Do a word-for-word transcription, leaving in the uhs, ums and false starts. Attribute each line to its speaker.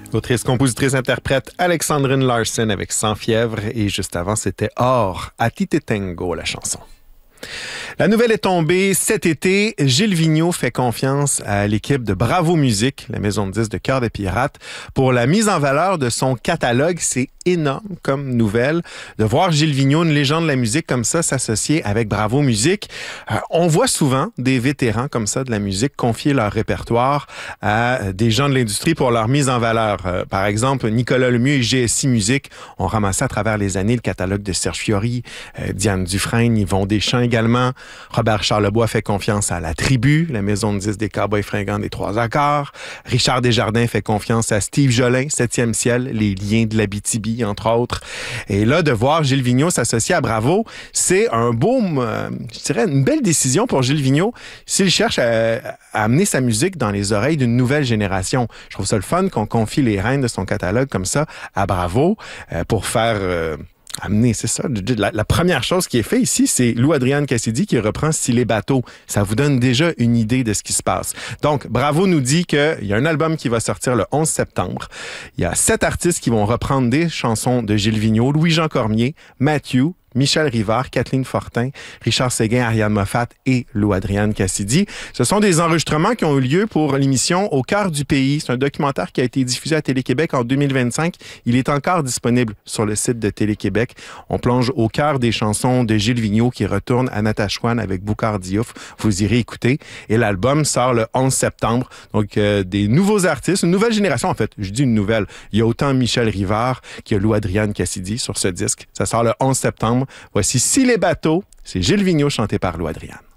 Speaker 1: Autrice, compositrice, interprète Alexandrine Larsen avec Sans fièvre. Et juste avant, c'était Or, A ti te tengo, la chanson. La nouvelle est tombée cet été. Gilles Vigneault fait confiance à l'équipe de Bravo Musique, la maison de disques de Cœur des Pirates, pour la mise en valeur de son catalogue. C'est énorme comme nouvelle de voir Gilles Vigneault, une légende de la musique comme ça, s'associer avec Bravo Musique. Euh, on voit souvent des vétérans comme ça de la musique confier leur répertoire à des gens de l'industrie pour leur mise en valeur. Euh, par exemple, Nicolas Lemieux et G S I Musique ont ramassé à travers les années le catalogue de Serge Fiori, euh, Diane Dufresne, Yvon Deschamps également. Robert Charlebois fait confiance à La Tribu, la maison de disques des Cowboys fringants des Trois Accords. Richard Desjardins fait confiance à Steve Jolin, Septième ciel, Les liens de l'Abitibi, entre autres. Et là, de voir Gilles Vigneault s'associer à Bravo, c'est un beau, euh, je dirais, une belle décision pour Gilles Vigneault s'il cherche à, à amener sa musique dans les oreilles d'une nouvelle génération. Je trouve ça le fun qu'on confie les rênes de son catalogue comme ça à Bravo euh, pour faire... Euh, amener, c'est ça. La, la première chose qui est faite ici, c'est Lou Adrian Cassidy qui reprend Si les bateaux. Ça vous donne déjà une idée de ce qui se passe. Donc, Bravo nous dit qu'il y a un album qui va sortir le onze septembre. Il y a sept artistes qui vont reprendre des chansons de Gilles Vigneault, Louis-Jean Cormier, Matthew, Michel Rivard, Kathleen Fortin, Richard Séguin, Ariane Moffat et Lou Adrian Cassidy. Ce sont des enregistrements qui ont eu lieu pour l'émission Au cœur du pays. C'est un documentaire qui a été diffusé à Télé-Québec en deux mille vingt-cinq. Il est encore disponible sur le site de Télé-Québec. On plonge au cœur des chansons de Gilles Vigneault qui retourne à Natashquan avec Boukhar Diouf. Vous irez écouter. Et l'album sort le onze septembre. Donc, euh, des nouveaux artistes, une nouvelle génération en fait. Je dis une nouvelle. Il y a autant Michel Rivard que Lou Adrian Cassidy sur ce disque. Ça sort le onze septembre. Voici Si les bateaux, c'est Gilles Vigneault chanté par Lou Adrian.